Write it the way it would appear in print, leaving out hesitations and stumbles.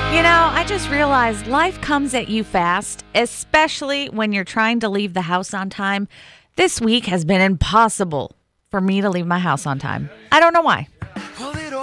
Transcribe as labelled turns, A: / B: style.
A: I just realized life comes at you fast, especially when you're trying to leave the house on time. This week has been impossible for me to leave my house on time. I don't know why.